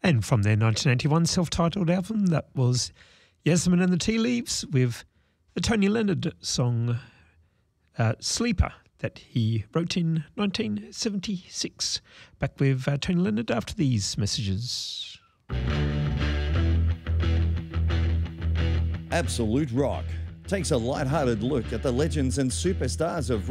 And from their 1981 self-titled album, that was Yasmin and the Tea Leaves with the Tony Leonard song Sleeper that he wrote in 1976. Back with Tony Leonard after these messages. Absolute Rock takes a light-hearted look at the legends and superstars of